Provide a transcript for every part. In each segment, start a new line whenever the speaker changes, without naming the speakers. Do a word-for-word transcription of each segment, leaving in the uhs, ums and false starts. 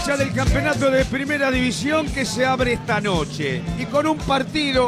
fecha del campeonato de primera división que se abre esta noche y con un partido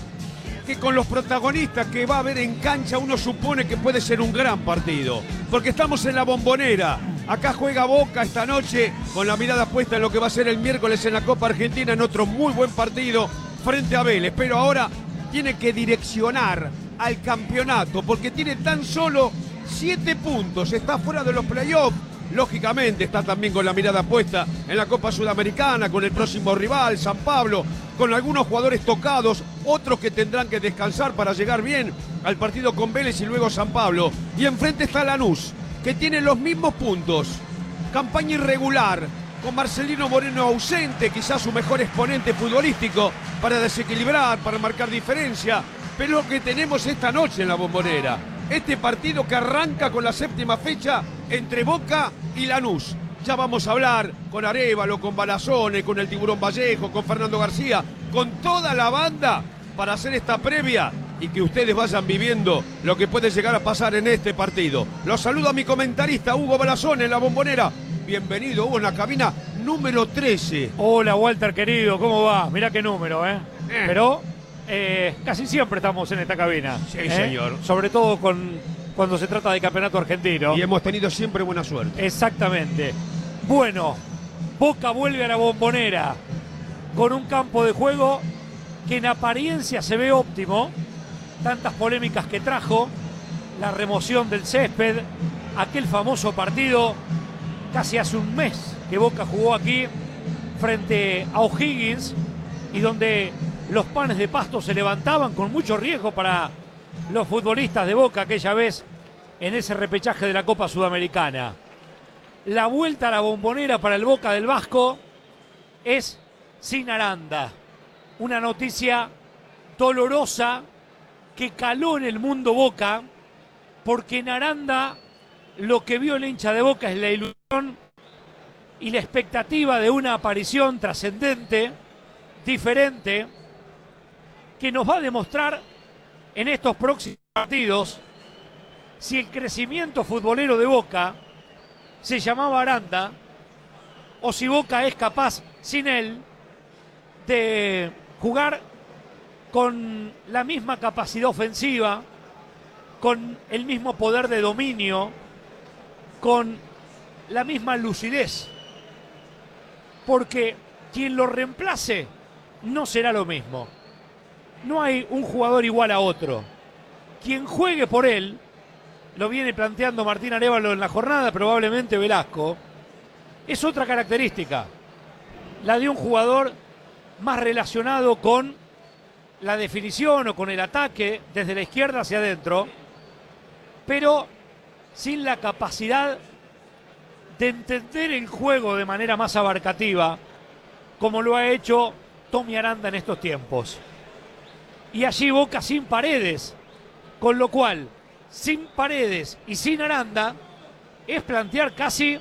que con los protagonistas que va a haber en cancha uno supone que puede ser un gran partido, porque estamos en la Bombonera. Acá juega Boca esta noche con la mirada puesta en lo que va a ser el miércoles en la Copa Argentina, en otro muy buen partido frente a Vélez, pero ahora tiene que direccionar al campeonato porque tiene tan solo siete puntos, está fuera de los playoffs. Lógicamente está también con la mirada puesta en la Copa Sudamericana, con el próximo rival, San Pablo, con algunos jugadores tocados, otros que tendrán que descansar para llegar bien al partido con Vélez y luego San Pablo. Y enfrente está Lanús, que tiene los mismos puntos. Campaña irregular, con Marcelino Moreno ausente, quizás su mejor exponente futbolístico para desequilibrar, para marcar diferencia. Pero lo que tenemos esta noche en la Bombonera, este partido que arranca con la séptima fecha entre Boca y Lanús. Ya vamos a hablar con Arévalo, con Balazone, con el Tiburón Vallejo, con Fernando García, con toda la banda para hacer esta previa y que ustedes vayan viviendo lo que puede llegar a pasar en este partido. Los saludo a mi comentarista Hugo Balazone en la Bombonera. Bienvenido, Hugo, en la cabina número trece.
Hola, Walter, querido, ¿cómo va? Mirá qué número, ¿eh? eh. Pero eh, casi siempre estamos en esta cabina.
Sí,
¿eh?
señor.
Sobre todo con, cuando se trata de campeonato argentino.
Y hemos tenido siempre buena suerte.
Exactamente. Bueno, Boca vuelve a la Bombonera con un campo de juego que en apariencia se ve óptimo. Tantas polémicas que trajo, la remoción del césped, aquel famoso partido casi hace un mes que Boca jugó aquí frente a O'Higgins y donde los panes de pasto se levantaban con mucho riesgo para los futbolistas de Boca aquella vez en ese repechaje de la Copa Sudamericana. La vuelta a la Bombonera para el Boca del Vasco es sin Aranda. Una noticia dolorosa que caló en el mundo Boca, porque en Aranda lo que vio el hincha de Boca es la ilusión y la expectativa de una aparición trascendente, diferente, que nos va a demostrar en estos próximos partidos si el crecimiento futbolero de Boca se llamaba Aranda o si Boca es capaz sin él de jugar con la misma capacidad ofensiva, con el mismo poder de dominio, con la misma lucidez. Porque quien lo reemplace no será lo mismo. No hay un jugador igual a otro. Quien juegue por él, lo viene planteando Martín Arévalo en la jornada, probablemente Velasco, es otra característica. La de un jugador más relacionado con la definición o con el ataque desde la izquierda hacia adentro, pero sin la capacidad de entender el juego de manera más abarcativa, como lo ha hecho Tommy Aranda en estos tiempos. Y allí Boca sin Paredes, con lo cual, sin Paredes y sin Aranda, es plantear casi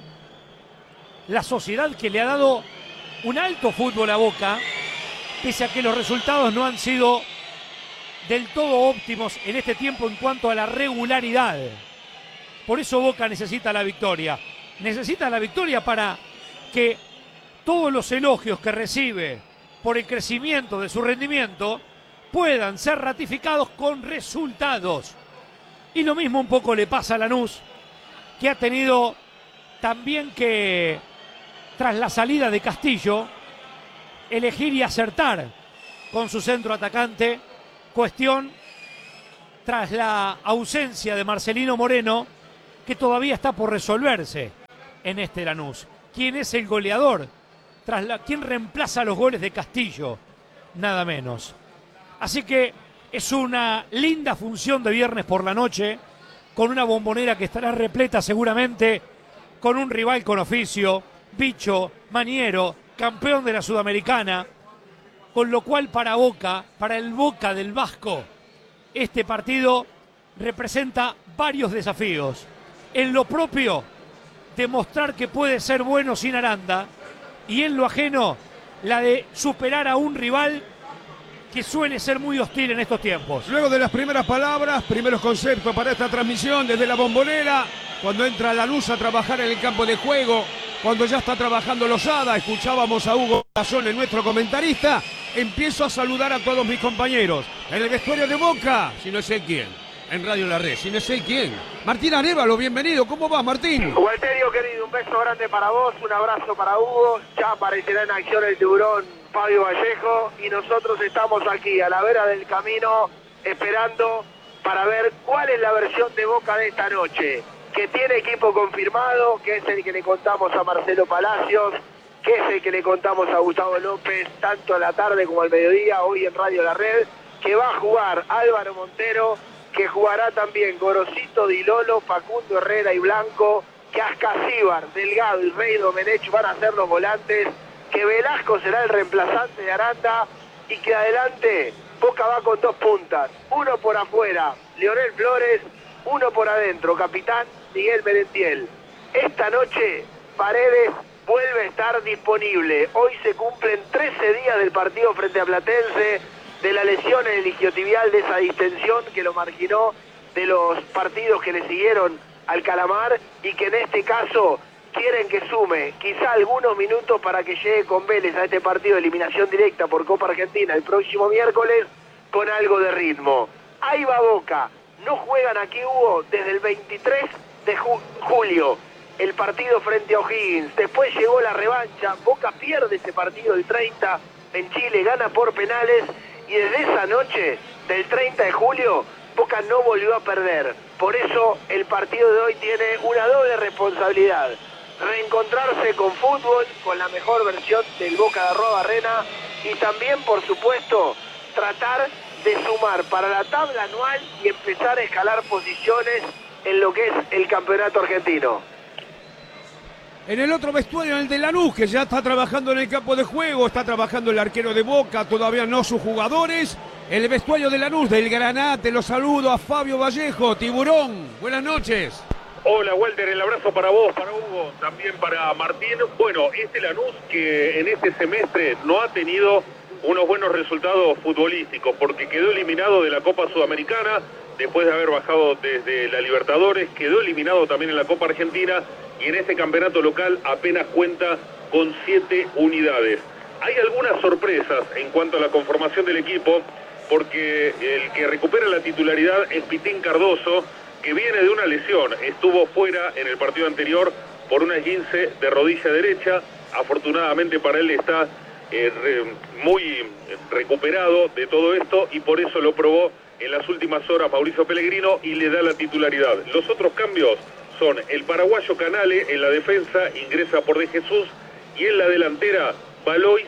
la sociedad que le ha dado un alto fútbol a Boca, pese a que los resultados no han sido del todo óptimos en este tiempo en cuanto a la regularidad. Por eso Boca necesita la victoria. Necesita la victoria para que todos los elogios que recibe por el crecimiento de su rendimiento puedan ser ratificados con resultados. Y lo mismo un poco le pasa a Lanús, que ha tenido también que, tras la salida de Castillo, elegir y acertar con su centro atacante, cuestión tras la ausencia de Marcelino Moreno, que todavía está por resolverse en este Lanús. ¿Quién es el goleador? Tras la, ¿quién reemplaza los goles de Castillo? Nada menos. Así que es una linda función de viernes por la noche, con una Bombonera que estará repleta seguramente, con un rival con oficio, Bicho, Maniero, campeón de la Sudamericana, con lo cual para Boca, para el Boca del Vasco, este partido representa varios desafíos. En lo propio, demostrar que puede ser bueno sin Aranda, y en lo ajeno, la de superar a un rival que suele ser muy hostil en estos tiempos.
Luego de las primeras palabras, primeros conceptos para esta transmisión desde la Bombonera, cuando entra Lanús a trabajar en el campo de juego, cuando ya está trabajando Lozada, escuchábamos a Hugo Casone, nuestro comentarista, empiezo a saludar a todos mis compañeros. En el vestuario de Boca, si no sé quién, en Radio La Red, si no sé quién. Martín Arévalo, bienvenido, ¿cómo va, Martín?
Walterio, querido, un beso grande para vos, un abrazo para Hugo, ya aparecerá en acción el tiburón Fabio Vallejo, y nosotros estamos aquí a la vera del camino esperando para ver cuál es la versión de Boca de esta noche, que tiene equipo confirmado, que es el que le contamos a Marcelo Palacios, que es el que le contamos a Gustavo López, tanto a la tarde como al mediodía, hoy en Radio La Red, que va a jugar Álvaro Montero, que jugará también Gorosito, Di Lolo, Facundo Herrera y Blanco, que Ascasíbar, Delgado y Rey Domenech van a ser los volantes, que Velasco será el reemplazante de Aranda y que adelante Boca va con dos puntas, uno por afuera, Leonel Flores, uno por adentro, capitán Miguel Merentiel. Esta noche Paredes vuelve a estar disponible. Hoy se cumplen trece días del partido frente a Platense, de la lesión en el isquiotibial, de esa distensión que lo marginó de los partidos que le siguieron al Calamar y que en este caso quieren que sume quizá algunos minutos para que llegue con Vélez a este partido de eliminación directa por Copa Argentina el próximo miércoles con algo de ritmo. Ahí va Boca. No juegan aquí, Hugo, desde el veintitrés de ju julio. El partido frente a O'Higgins. Después llegó la revancha. Boca pierde ese partido el treinta en Chile, gana por penales. Y desde esa noche, del treinta de julio, Boca no volvió a perder. Por eso el partido de hoy tiene una doble responsabilidad. Reencontrarse con fútbol, con la mejor versión del Boca de Arrobarrena. Y también, por supuesto, tratar de sumar para la tabla anual y empezar a escalar posiciones en lo que es el campeonato argentino.
En el otro vestuario, en el de Lanús, que ya está trabajando en el campo de juego, está trabajando el arquero de Boca, todavía no sus jugadores. El vestuario de Lanús, del Granate, los saludo a Fabio Vallejo, Tiburón, buenas noches.
Hola Walter, el abrazo para vos, para Hugo, también para Martín. Bueno, este Lanús que en este semestre no ha tenido unos buenos resultados futbolísticos, porque quedó eliminado de la Copa Sudamericana, después de haber bajado desde la Libertadores, quedó eliminado también en la Copa Argentina, y en este campeonato local apenas cuenta con siete unidades. Hay algunas sorpresas en cuanto a la conformación del equipo, porque el que recupera la titularidad es Pitín Cardoso, que viene de una lesión, estuvo fuera en el partido anterior por una esguince de rodilla derecha, afortunadamente para él está Eh, re, muy recuperado de todo esto y por eso lo probó en las últimas horas Mauricio Pellegrino y le da la titularidad. Los otros cambios son el paraguayo Canale en la defensa, ingresa por De Jesús, y en la delantera Valois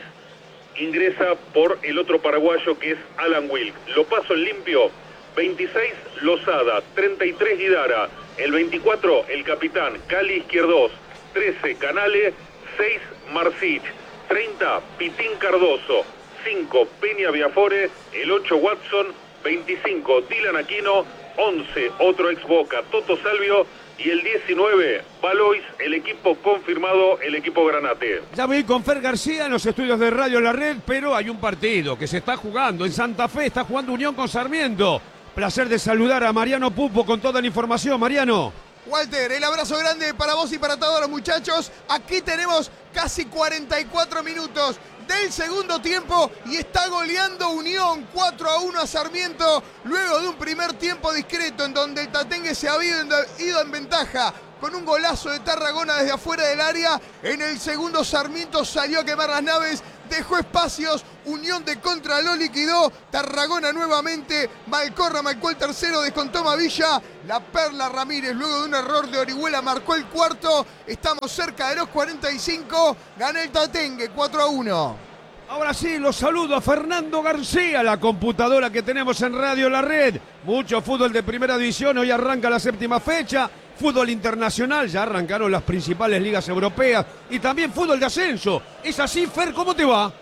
ingresa por el otro paraguayo que es Alan Wilk. Lo paso en limpio: veintiséis Lozada, treinta y tres Guidara, el veinticuatro el capitán Cali Izquierdos, trece Canale, seis Marcich, treinta Pitín Cardoso, cinco Peña Viafore, el ocho Watson, veinticinco Dylan Aquino, once otro ex Boca Toto Salvio y el diecinueve Valois, el equipo confirmado, el equipo Granate.
Ya voy con Fer García en los estudios de Radio La Red, pero hay un partido que se está jugando en Santa Fe, está jugando Unión con Sarmiento. Placer de saludar a Mariano Pupo con toda la información. Mariano.
Walter, el abrazo grande para vos y para todos los muchachos. Aquí tenemos casi cuarenta y cuatro minutos del segundo tiempo y está goleando Unión cuatro a uno a Sarmiento luego de un primer tiempo discreto en donde el Tatengue se había ido en ventaja con un golazo de Tarragona desde afuera del área. En el segundo Sarmiento salió a quemar las naves, dejó espacios, Unión de contra lo liquidó, Tarragona nuevamente, Malcorra marcó el tercero, descontó Mavilla, la Perla Ramírez luego de un error de Orihuela marcó el cuarto, estamos cerca de los cuarenta y cinco, gana el Tatengue cuatro a uno.
Ahora sí, los saludo a Fernando García, la computadora que tenemos en Radio La Red. Mucho fútbol de primera división, hoy arranca la séptima fecha. Fútbol internacional, ya arrancaron las principales ligas europeas y también fútbol de ascenso. ¿Es así, Fer? ¿Cómo te va?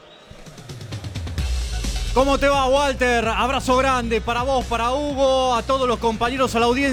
¿Cómo te va, Walter? Abrazo grande para vos, para Hugo, a todos los compañeros, a la audiencia.